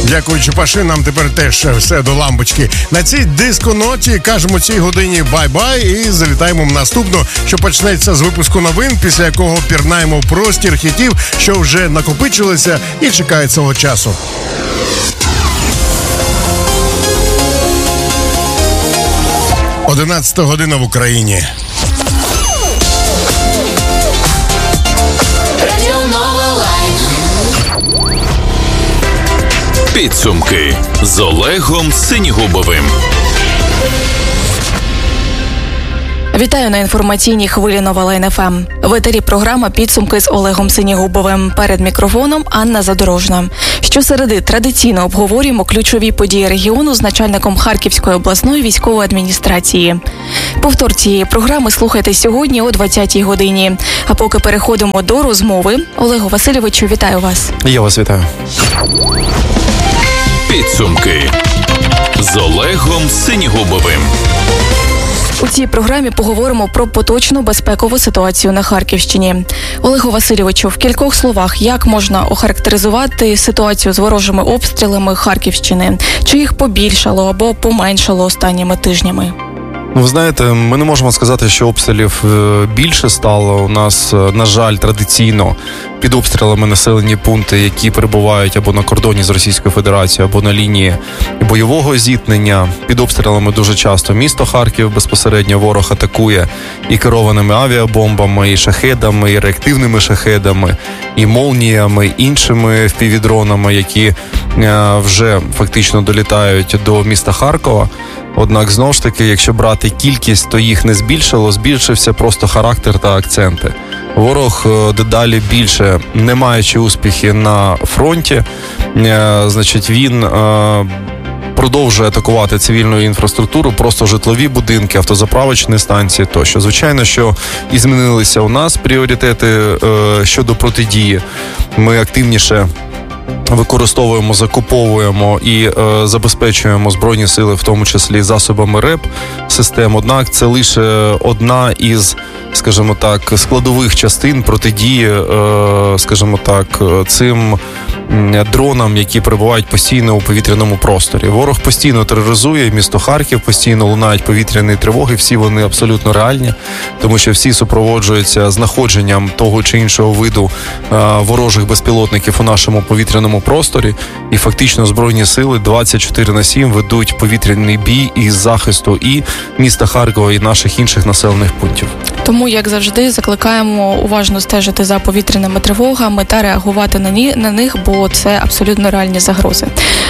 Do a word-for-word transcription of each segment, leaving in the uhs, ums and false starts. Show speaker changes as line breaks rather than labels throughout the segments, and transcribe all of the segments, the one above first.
Дякуючи Паші, нам тепер теж все до лампочки. На цій дисконоті кажемо цій годині бай-бай і залітаємо в наступну, що почнеться з випуску новин, після якого пірнаємо в простір хітів, що вже накопичилися і чекають свого часу. Одинадцята година в Україні.
Підсумки з Олегом Синігубовим.
Вітаю на інформаційній хвилі Нова Лайн еф ем. В етері програма «Підсумки» з Олегом Синігубовим. Перед мікрофоном Анна Задорожна. Щосереди традиційно обговорюємо ключові події регіону з начальником Харківської обласної військової адміністрації. Повтор цієї програми слухайте сьогодні о двадцятій годині. А поки переходимо до розмови, Олегу Васильовичу, вітаю вас.
Я вас вітаю.
Підсумки з Олегом Синігубовим.
У цій програмі поговоримо про поточну безпекову ситуацію на Харківщині. Олегу Васильовичу, в кількох словах, як можна охарактеризувати ситуацію з ворожими обстрілами Харківщини? Чи їх побільшало або поменшало останніми тижнями?
Ви знаєте, ми не можемо сказати, що обстрілів більше стало. У нас, на жаль, традиційно під обстрілами населені пункти, які перебувають або на кордоні з Російською Федерацією, або на лінії бойового зіткнення. Під обстрілами дуже часто місто Харків безпосередньо ворог атакує і керованими авіабомбами, і шахедами, і реактивними шахедами, і молніями, і іншими впівдронами, які вже фактично долітають до міста Харкова. Однак, знову ж таки, якщо брати кількість, то їх не збільшило, збільшився просто характер та акценти. Ворог дедалі більше, не маючи успіхи на фронті, значить, він продовжує атакувати цивільну інфраструктуру, просто житлові будинки, автозаправочні станції тощо. Звичайно, що і змінилися у нас пріоритети щодо протидії. Ми активніше використовуємо, закуповуємо і е, забезпечуємо Збройні сили, в тому числі засобами РЕП систем. Однак це лише одна із, скажімо так, складових частин протидії, е, скажімо так, цим дронам, які перебувають постійно у повітряному просторі. Ворог постійно тероризує місто Харків, постійно лунають повітряні тривоги, всі вони абсолютно реальні, тому що всі супроводжуються знаходженням того чи іншого виду е, ворожих безпілотників у нашому повітряному просторі, і фактично Збройні сили двадцять чотири на сім ведуть повітряний бій із захисту і міста Харкова, і наших інших населених пунктів.
Тому, як завжди, закликаємо уважно стежити за повітряними тривогами та реагувати на, ні, на них, бо це абсолютно реальні загрози.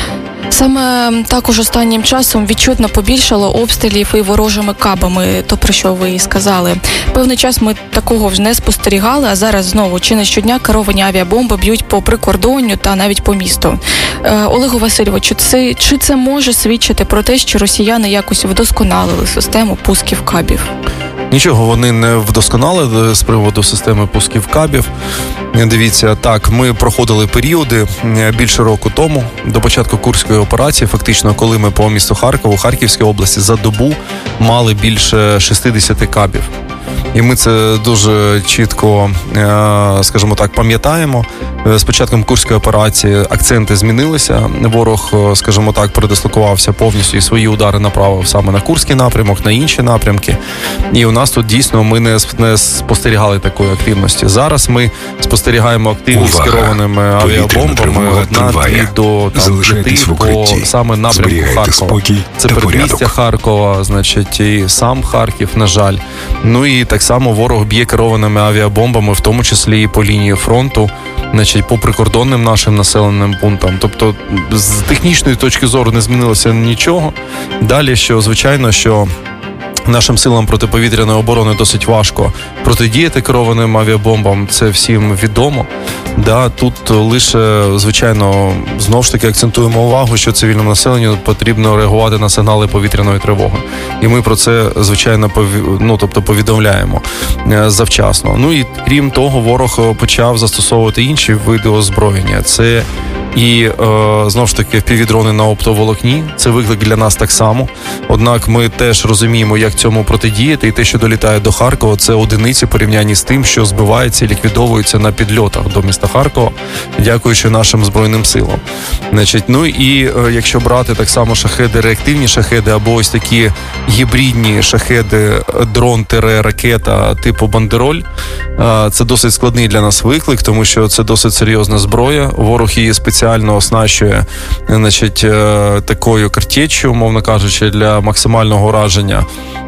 Саме також останнім часом відчутно побільшало обстрілів і ворожими кабами, то про що ви і сказали. Певний час ми такого вже не спостерігали, а зараз знову чи не щодня керовані авіабомби б'ють по прикордонню та навіть по місту. Е, Олегу Васильовичу, це, чи це може свідчити про те, що росіяни якось вдосконалили систему пусків кабів?
Нічого вони не вдосконалили з приводу системи пусків кабів. Дивіться, так, ми проходили періоди більше року тому, до початку Курської операції, фактично, коли ми по місту Харкову, Харківській області, за добу мали більше шістдесят кабів. І ми це дуже чітко, скажімо так, пам'ятаємо. З початком Курської операції акценти змінилися. Ворог, скажімо так, передислокувався повністю і свої удари направив саме на Курський напрямок, на інші напрямки. І у нас тут дійсно ми не, не спостерігали такої активності. Зараз ми спостерігаємо активність з керованими авіабомбами одна-дві до п'яти по саме напрямку Харкова. Це передмістя Харкова, значить, і сам Харків, на жаль. Ну і так само ворог б'є керованими авіабомбами, в тому числі і по лінії фронту, значить, по прикордонним нашим населеним пунктам. Тобто, з технічної точки зору не змінилося нічого. Далі, що, звичайно, що нашим силам протиповітряної оборони досить важко протидіяти керованим авіабомбам, це всім відомо. Да, тут лише, звичайно, знову ж таки акцентуємо увагу, що цивільному населенню потрібно реагувати на сигнали повітряної тривоги. І ми про це, звичайно, пові... ну, тобто повідомляємо завчасно. Ну і крім того, ворог почав застосовувати інші види озброєння. Це і, е, знову ж таки, впівдрони на оптоволокні. Це виклик для нас так само. Однак ми теж розуміємо, як цьому протидіяти. І те, що долітає до Харкова, це одиниці порівнянні з тим, що збивається і ліквідовується на підльотах до міста Харкова, дякуючи нашим Збройним силам. Значить, ну і якщо брати так само шахеди, реактивні шахеди, або ось такі гібридні шахеди, дрон-ракета типу «Бандероль», це досить складний для нас виклик, тому що це досить серйозна зброя. Ворог її спеціально оснащує, значить, такою картеччю, умовно кажучи, для максимального ураження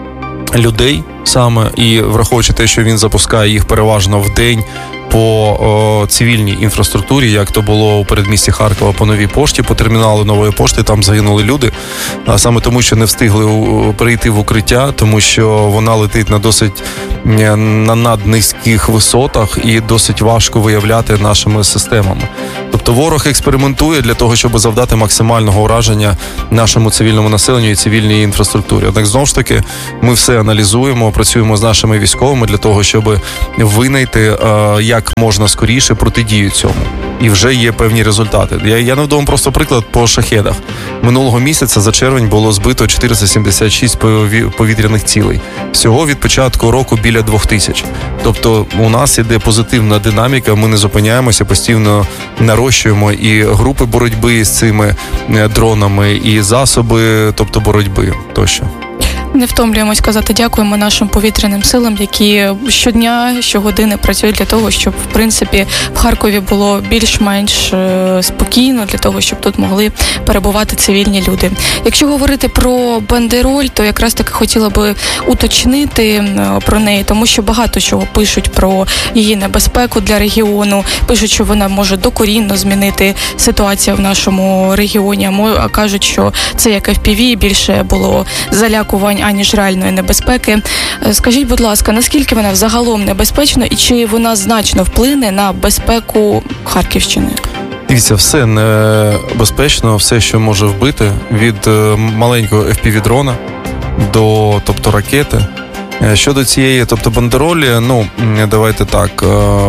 людей саме, і враховуючи те, що він запускає їх переважно в день по о, цивільній інфраструктурі, як то було у передмісті Харкова по Новій пошті, по терміналу Нової пошти, там загинули люди, а саме тому, що не встигли у, перейти в укриття, тому що вона летить на досить на наднизьких висотах і досить важко виявляти нашими системами. Тобто ворог експериментує для того, щоб завдати максимального ураження нашому цивільному населенню і цивільній інфраструктурі. Однак, знову ж таки, ми все аналізуємо, працюємо з нашими військовими для того, щоб винайти, як можна скоріше протидію цьому. І вже є певні результати. Я, я наведу вам просто приклад по шахедах. Минулого місяця за червень було збито чотириста сімдесят шість повітряних цілей. Всього від початку року біля двох тисяч. Тобто у нас іде позитивна динаміка, ми не зупиняємося, постійно нарощуємо і групи боротьби з цими дронами, і засоби, тобто боротьби тощо.
Не втомлюємось казати дякуємо нашим повітряним силам, які щодня, щогодини працюють для того, щоб, в принципі, в Харкові було більш-менш спокійно, для того, щоб тут могли перебувати цивільні люди. Якщо говорити про бандероль, то якраз таки хотіла би уточнити про неї, тому що багато чого пишуть про її небезпеку для регіону, пишуть, що вона може докорінно змінити ситуацію в нашому регіоні, а кажуть, що це як еф пі ві, більше було залякувань, аніж реальної небезпеки. Скажіть, будь ласка, наскільки вона взагалом небезпечна і чи вона значно вплине на безпеку Харківщини?
Дивіться, все небезпечно, все, що може вбити, від маленького еф пі ві-дрона до, тобто, ракети. Щодо цієї, тобто, бандеролі, ну, давайте так,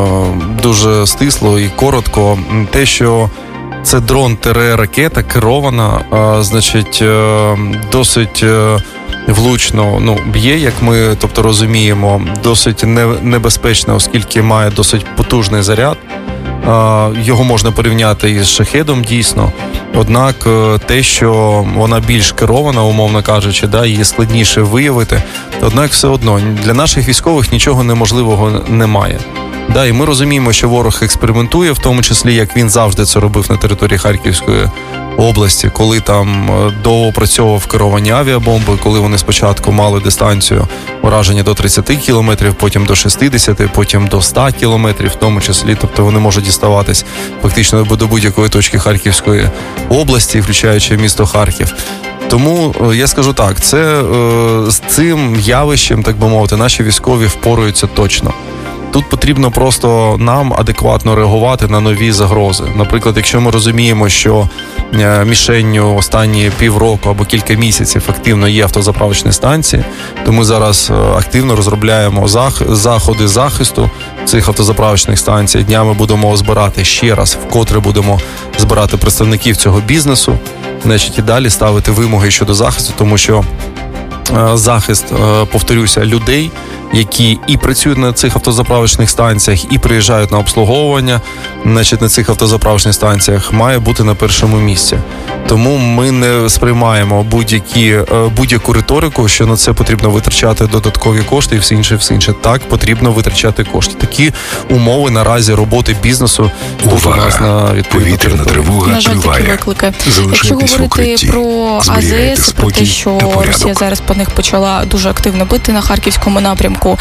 дуже стисло і коротко, те, що це дрон-ракета керована, значить, досить влучно, ну, б'є, як ми, тобто, розуміємо, досить небезпечно, оскільки має досить потужний заряд. Його можна порівняти із шахедом, дійсно. Однак те, що вона більш керована, умовно кажучи, да, її складніше виявити, однак все одно для наших військових нічого неможливого немає. Да, і ми розуміємо, що ворог експериментує, в тому числі, як він завжди це робив на території Харківської області, коли там доопрацьовував керовані авіабомби, коли вони спочатку мали дистанцію ураження до тридцять кілометрів, потім до шістдесят, потім до сто кілометрів, в тому числі, тобто вони можуть діставатись фактично до будь-якої точки Харківської області, включаючи місто Харків. Тому я скажу так, це з цим явищем, так би мовити, наші військові впораються точно. Тут потрібно просто нам адекватно реагувати на нові загрози. Наприклад, якщо ми розуміємо, що мішенню останні півроку або кілька місяців активно є автозаправочні станції, то ми зараз активно розробляємо заходи захисту цих автозаправочних станцій. Днями будемо збирати ще раз, вкотре будемо збирати представників цього бізнесу, значить, і далі ставити вимоги щодо захисту, тому що захист, повторюся, людей, які і працюють на цих автозаправочних станціях, і приїжджають на обслуговування, значить, на цих автозаправочних станціях, має бути на першому місці. Тому ми не сприймаємо будь-які, будь-яку риторику, що на це потрібно витрачати додаткові кошти і все інше, все інше. Так, потрібно витрачати кошти. Такі умови наразі роботи бізнесу тут у нас на відповідну
повітряна тривога
на жаль, такі виклики. Якщо говорити про а зе ес, про те, що Росія зараз по них почала дуже активно бити на Харківському напрямку,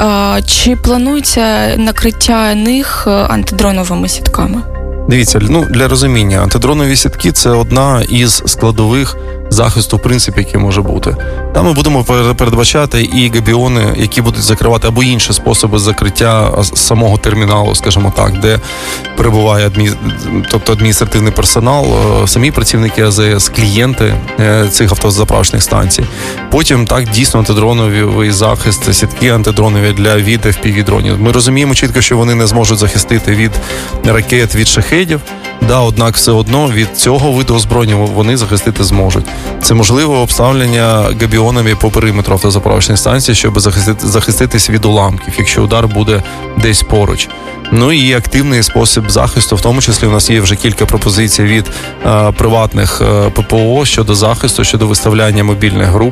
чи планується накриття них антидроновими сітками?
Дивіться, ну, для розуміння, антидронові сітки – це одна із складових захисту, в принципі, який може бути. Там ми будемо передбачати і габіони, які будуть закривати, або інші способи закриття самого терміналу, скажімо так, де перебуває адмі... тобто адміністративний персонал, самі працівники а зе ес, клієнти цих автозаправочних станцій. Потім, так, дійсно, антидроновий захист, сітки антидронові для від еф пі ві-дронів. Ми розуміємо чітко, що вони не зможуть захистити від ракет, від шахедів, Да, однак все одно від цього виду озброєння вони захистити зможуть. Це можливо обставлення габіонами по периметру автозаправочних станцій, щоб захистити, захиститись від уламків, якщо удар буде десь поруч. Ну і активний спосіб захисту, в тому числі у нас є вже кілька пропозицій від е, приватних е, ППО щодо захисту, щодо виставляння мобільних груп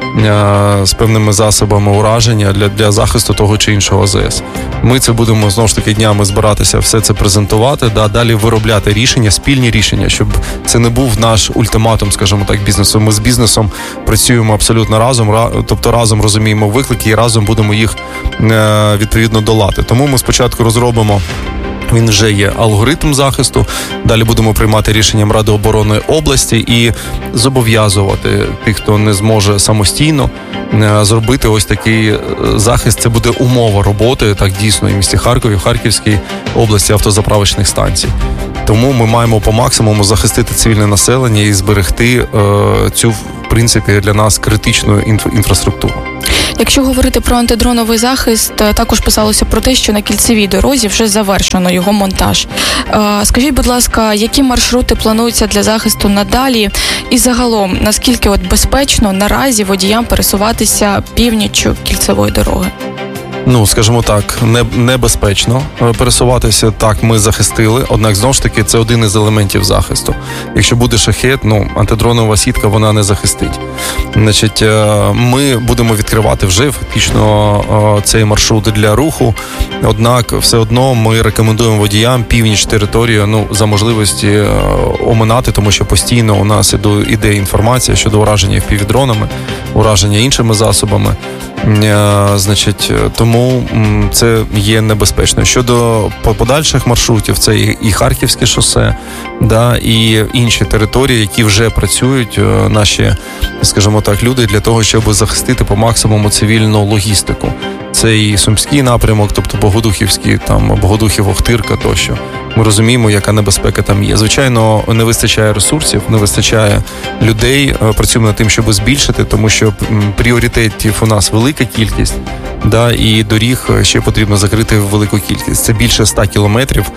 е, з певними засобами ураження для, для захисту того чи іншого АЗС. Ми це будемо, знову ж таки, днями збиратися, все це презентувати, да, далі виробляти рішення, спільні рішення, щоб це не був наш ультиматум, скажімо так, бізнесу. Ми з бізнесом працюємо абсолютно разом, тобто разом розуміємо виклики і разом будемо їх е, відповідно долати. Тому ми спочатку розробимо, він вже є алгоритм захисту, далі будемо приймати рішенням Ради оборони області і зобов'язувати тих, хто не зможе самостійно зробити ось такий захист. Це буде умова роботи, так дійсно, і в місті Харкові, в Харківській області автозаправочних станцій. Тому ми маємо по максимуму захистити цивільне населення і зберегти е, цю, в принципі, для нас критичну інфра- інфраструктуру.
Якщо говорити про антидроновий захист, також писалося про те, що на кільцевій дорозі вже завершено його монтаж. Скажіть, будь ласка, які маршрути плануються для захисту надалі? І загалом, наскільки от безпечно наразі водіям пересуватися північчю кільцевої дороги?
Ну, скажімо так, не, небезпечно пересуватися, так, ми захистили, однак, знову ж таки, це один із елементів захисту. Якщо буде шахет, ну, антидронова сітка, вона не захистить. Значить, ми будемо відкривати вже фактично цей маршрут для руху, однак, все одно ми рекомендуємо водіям північ територію, ну, за можливості оминати, тому що постійно у нас іде інформація щодо ураження еф пі ві-дронами, ураження іншими засобами. Значить, тому це є небезпечно. Щодо подальших маршрутів, це і Харківське шосе, да, і інші території, які вже працюють, наші, скажімо так, люди для того, щоб захистити по максимуму цивільну логістику. Це і Сумський напрямок, тобто Богодухівський, там Богодухів, Охтирка тощо. Ми розуміємо, яка небезпека там є. Звичайно, не вистачає ресурсів, не вистачає людей. Працюємо над тим, щоб збільшити, тому що пріоритетів у нас велика кількість, да, і доріг ще потрібно закрити велику кількість. Це більше ста кілометрів,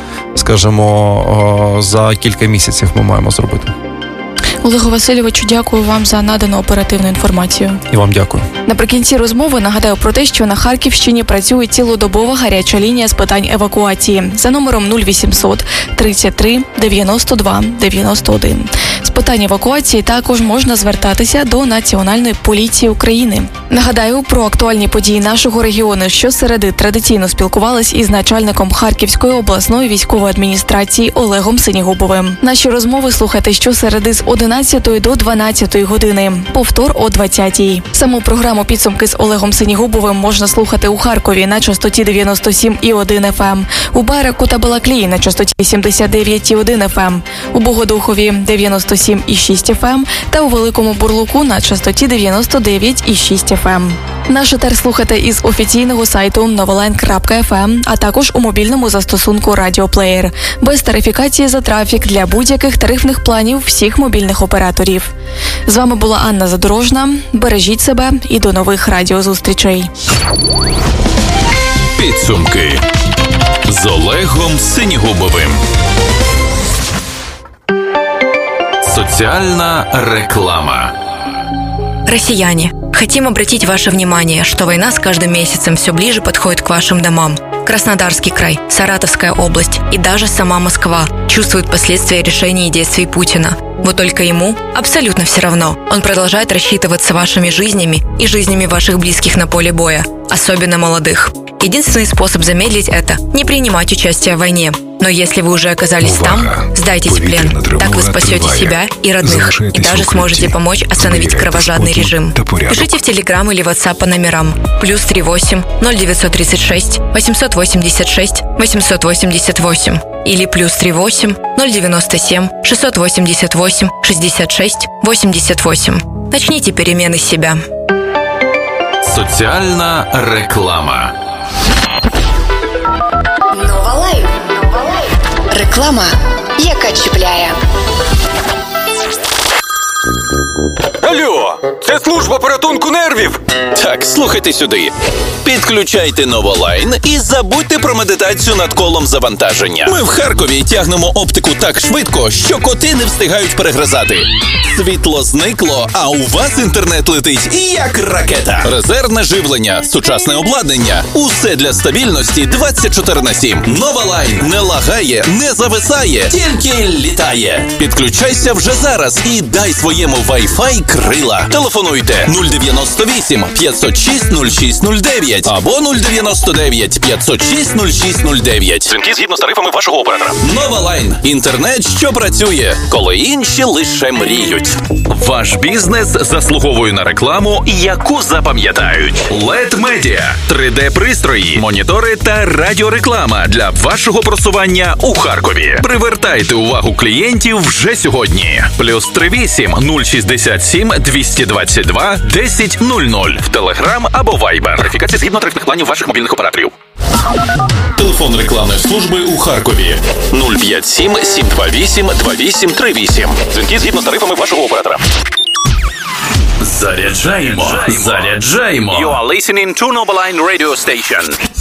скажімо, за кілька місяців ми маємо зробити.
Олегу Васильовичу, дякую вам за надану оперативну інформацію.
І вам дякую.
Наприкінці розмови нагадаю про те, що на Харківщині працює цілодобова гаряча лінія з питань евакуації за номером нуль вісімсот тридцять три дев'яносто два дев'яносто один. З питань евакуації також можна звертатися до Національної поліції України. Нагадаю про актуальні події нашого регіону. Щосереди традиційно спілкувались із начальником Харківської обласної військової адміністрації Олегом Синігубовим. Наші розмови слухайте щосереди з одинадцятої до дванадцятої години. Повтор о двадцятій. Саму програму «Підсумки» з Олегом Синігубовим можна слухати у Харкові на частоті дев'яносто сім і один еф ем, у Байраку та Балаклії на частоті сімдесят дев'ять і один еф ем, у Богодухові дев'яносто сім і шість еф ем та у Великому Бурлуку на частоті дев'яносто дев'ять і шість еф ем. Наш етер слухайте із офіційного сайту новолайн крапка еф ем, а також у мобільному застосунку «Радіоплеєр». Без тарифікації за трафік для будь-яких тарифних планів всіх мобільних операторів. З вами була Анна Задорожна. Бережіть себе і до нових радіозустрічей.
Підсумки з Олегом Синігубовим. Соціальна реклама.
Россияне, хотим обратить ваше внимание, что война с каждым месяцем все ближе подходит к вашим домам. Краснодарский край, Саратовская область и даже сама Москва чувствуют последствия решений и действий Путина. Вот только ему абсолютно все равно. Он продолжает рассчитываться вашими жизнями и жизнями ваших близких на поле боя, особенно молодых. Единственный способ замедлить это – не принимать участие в войне. Но если вы уже оказались
Увага.
там, сдайтесь в плен. Так вы спасете
триває.
себя и родных, и даже сможете помочь остановить кровожадный режим. Пишите в Телеграм или WhatsApp по номерам плюс три восемь ноль девятьсот тридцать шесть восемьсот восемьдесят шесть восемьсот восемьдесят восемь или плюс три восемь ноль девяносто семь шестьсот восемьдесят восемь шестьдесят шесть восемьдесят восемь. Начните перемены с себя.
Соціальна реклама.
Нова Лайв. Реклама, яка чіпляє.
Алло, це служба порятунку нервів? Та
Так, слухайте сюди. Підключайте Новолайн і забудьте про медитацію над колом завантаження. Ми в Харкові тягнемо оптику так швидко, що коти не встигають перегризати. Світло зникло, а у вас інтернет летить як ракета. Резервне живлення, сучасне обладнання. Усе для стабільності двадцять чотири на сім. Новолайн не лагає, не зависає, тільки літає. Підключайся вже зараз і дай своєму Wi-Fi крила. Телефонуйте нуль дев'яносто вісім п'ятсот шість нуль шість нуль дев'ять або нуль дев'яносто дев'ять п'ятсот шість нуль шість нуль дев'ять. Дзвінки згідно з тарифами вашого оператора. Новолайн. Інтернет, що працює, коли інші лише мріють. Ваш бізнес заслуговує на рекламу, яку запам'ятають. лед Media. три де-пристрої, монітори та радіореклама для вашого просування у Харкові. Привертайте увагу клієнтів вже сьогодні. Плюс три вісім нуль шістдесят сім двісті двадцять два десять нуль нуль в Телеграм або Вайбер. Верифікація згідно тарифних планів ваших мобільних операторів. Телефон рекламної служби у Харкові нуль п'ять сім сім два вісім два вісім три вісім. Дзвінки згідно з тарифами вашого оператора. Заряджаємо, заряджаємо. You are listening to Novoline Radio Station.